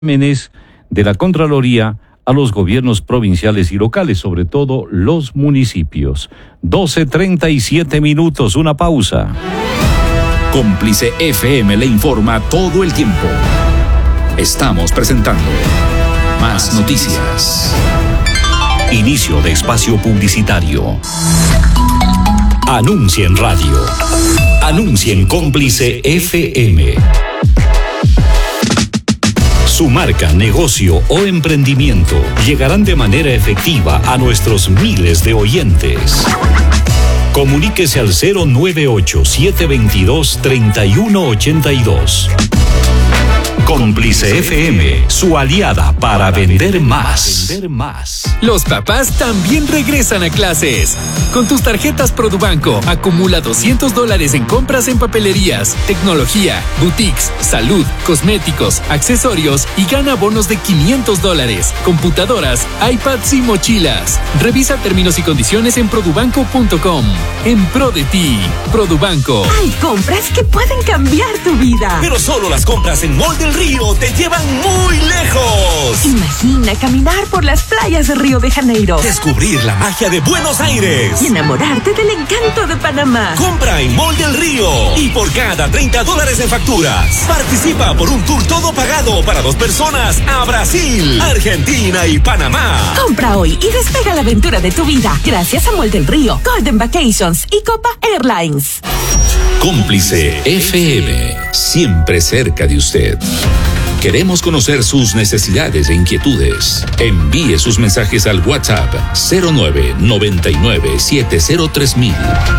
exámenes de la Contraloría a los gobiernos provinciales y locales, sobre todo los municipios. 12:37, una pausa. Cómplice FM le informa todo el tiempo. Estamos presentando Más Noticias. Inicio de espacio publicitario. Anuncia en radio. Anuncia en Cómplice FM. Su marca, negocio o emprendimiento llegarán de manera efectiva a nuestros miles de oyentes. Comuníquese al 098-722-3182. Cómplice FM, su aliada para vender más. Los papás también regresan a clases. Con tus tarjetas Produbanco, acumula $200 en compras en papelerías, tecnología, boutiques, salud, cosméticos, accesorios y gana bonos de $500, computadoras, iPads y mochilas. Revisa términos y condiciones en produbanco.com. En pro de ti, Produbanco. Hay compras que pueden cambiar tu vida. Pero solo las compras en Mall del Río te llevan muy lejos. Imagina caminar por las playas de Río de Janeiro. Descubrir la magia de Buenos Aires. Y enamorarte del encanto de Panamá. Compra en Mall del Río. Y por cada $30 en facturas, participa por un tour todo pagado para 2 personas a Brasil, Argentina y Panamá. Compra hoy y despega la aventura de tu vida. Gracias a Mall del Río, Golden Vacations y Copa Airlines. Cómplice FM, siempre cerca de usted. Queremos conocer sus necesidades e inquietudes. Envíe sus mensajes al WhatsApp 0999-703000.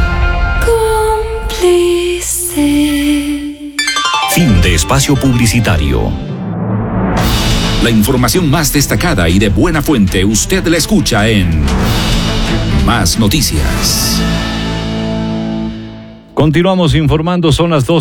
Cómplice. Fin de espacio publicitario. La información más destacada y de buena fuente usted la escucha en Más Noticias. Continuamos informando, son las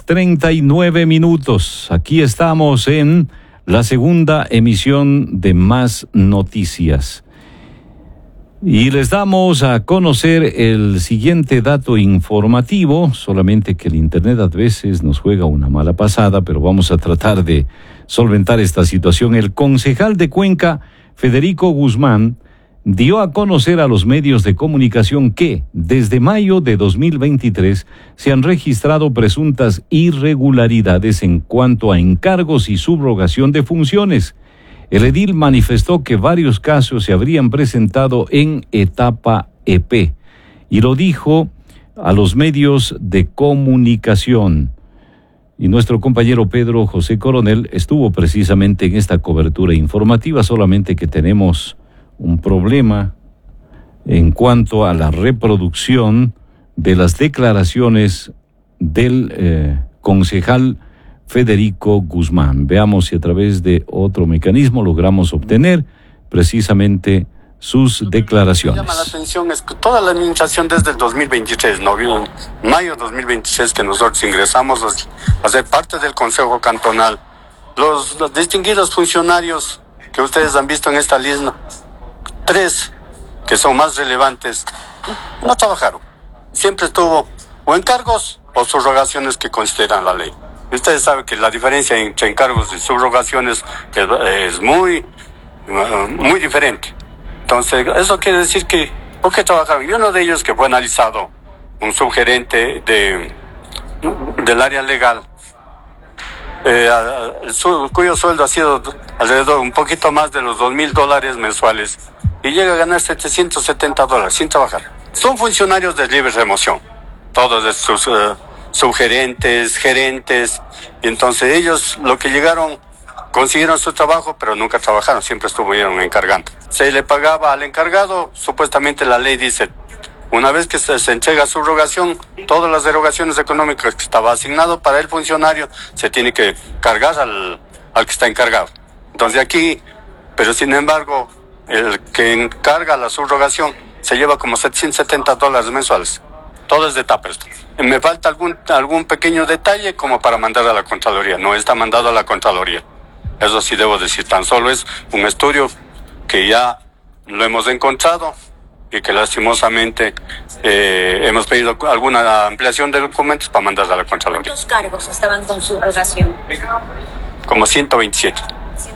12:39. Aquí estamos en la segunda emisión de Más Noticias. Y les damos a conocer el siguiente dato informativo, solamente que el internet a veces nos juega una mala pasada, pero vamos a tratar de solventar esta situación. El concejal de Cuenca, Federico Guzmán, dio a conocer a los medios de comunicación que, desde mayo de 2023, se han registrado presuntas irregularidades en cuanto a encargos y subrogación de funciones. El edil manifestó que varios casos se habrían presentado en etapa EP y lo dijo a los medios de comunicación. Y nuestro compañero Pedro José Coronel estuvo precisamente en esta cobertura informativa, solamente que tenemos un problema en cuanto a la reproducción de las declaraciones del concejal Federico Guzmán. Veamos si a través de otro mecanismo logramos obtener precisamente sus declaraciones. Lo que llama la atención es que toda la administración desde el 2023, mayo de 2023, que nosotros ingresamos a ser parte del Consejo Cantonal, los distinguidos funcionarios que ustedes han visto en esta lista, 3 que son más relevantes, no trabajaron. Siempre estuvo o encargos o subrogaciones que consideran la ley. Ustedes saben que la diferencia entre encargos y subrogaciones es muy diferente. Entonces, eso quiere decir que, ¿por qué trabajaron? Y uno de ellos, que fue analizado, un subgerente del área legal, cuyo sueldo ha sido alrededor un poquito más de los $2,000 mensuales, y llega a ganar $770 sin trabajar. Son funcionarios de libre remoción, todos de sus subgerentes, gerentes, y entonces ellos lo que llegaron, consiguieron su trabajo, pero nunca trabajaron, siempre estuvieron encargando. Se le pagaba al encargado, supuestamente la ley dice, una vez que se entrega subrogación, todas las derogaciones económicas que estaba asignado para el funcionario se tiene que cargar al que está encargado. Entonces aquí, pero sin embargo, el que encarga la subrogación se lleva como $770 mensuales. Todo es de tapa esto. Me falta algún pequeño detalle como para mandar a la Contraloría. No está mandado a la Contraloría. Eso sí debo decir. Tan solo es un estudio que ya lo hemos encontrado y que lastimosamente hemos pedido alguna ampliación de documentos para mandar a la Contraloría. ¿Cuántos cargos estaban con subrogación? Como 127.